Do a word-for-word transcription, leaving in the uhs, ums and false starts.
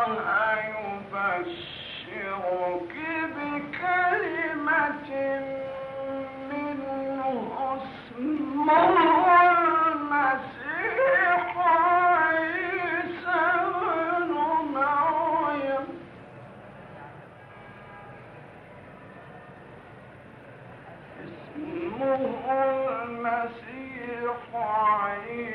يبشرك بكلمة منه اسمه المسيح عيسى ابن مريم اسمه المسيح عيسى